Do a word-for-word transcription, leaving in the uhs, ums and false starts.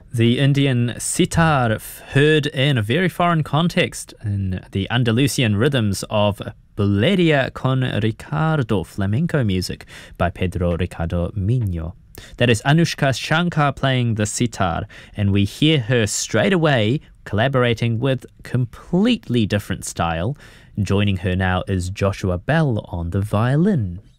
The Indian sitar, heard in a very foreign context in the Andalusian rhythms of Bulería con Ricardo, flamenco music by Pedro Ricardo Miño. That is Anushka Shankar playing the sitar, and we hear her straight away collaborating with completely different style. Joining her now is Joshua Bell on the violin.